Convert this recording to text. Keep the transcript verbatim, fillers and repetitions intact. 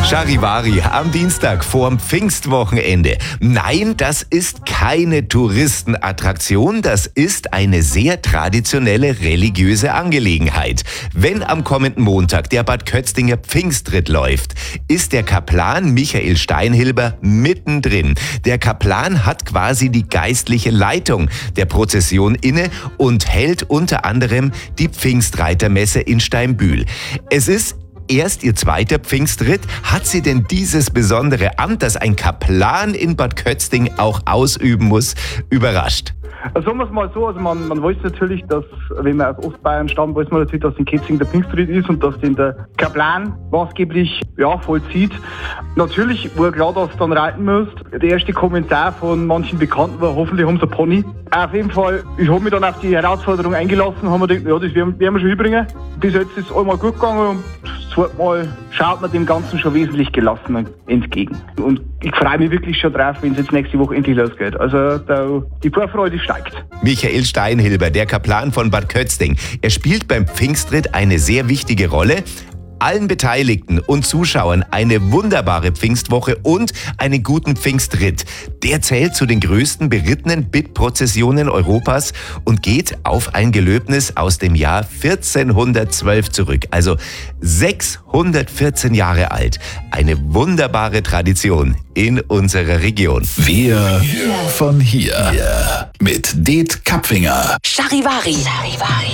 Charivari am Dienstag vorm Pfingstwochenende. Nein, das ist keine Touristenattraktion, das ist eine sehr traditionelle religiöse Angelegenheit. Wenn am kommenden Montag der Bad Kötzinger Pfingstritt läuft, ist der Kaplan Michael Steinhilber mittendrin. Der Kaplan hat quasi die geistliche Leitung der Prozession inne und hält unter anderem die Pfingstreitermesse in Steinbühl. Es ist erst ihr zweiter Pfingstritt. Hat sie denn dieses besondere Amt, das ein Kaplan in Bad Kötzting auch ausüben muss, überrascht? Also sagen wir es mal so, also man, man weiß natürlich, dass, wenn man aus Ostbayern stammt, weiß man natürlich, dass in Kötzing der Pfingstritt ist und dass den der Kaplan maßgeblich ja, vollzieht. Natürlich war klar, dass du dann reiten musst. Der erste Kommentar von manchen Bekannten war, hoffentlich haben sie einen Pony. Auf jeden Fall, ich habe mich dann auf die Herausforderung eingelassen, haben mir gedacht, ja, das werden, werden wir schon hinbringen. Bis jetzt ist es einmal gut gegangen und das zweite Mal schaut man dem Ganzen schon wesentlich gelassener entgegen. Und ich freue mich wirklich schon drauf, wenn es jetzt nächste Woche endlich losgeht. Also da, die Vorfreude steigt. Michael Steinhilber, der Kaplan von Bad Kötzting. Er spielt beim Pfingstritt eine sehr wichtige Rolle. Allen Beteiligten und Zuschauern eine wunderbare Pfingstwoche und einen guten Pfingstritt. Der zählt zu den größten berittenen Bittprozessionen Europas und geht auf ein Gelöbnis aus dem Jahr vierzehnhundertzwölf zurück. Also sechshundertvierzehn Jahre alt. Eine wunderbare Tradition in unserer Region. Wir von hier. Mit Det Kapfinger. Charivari. Charivari.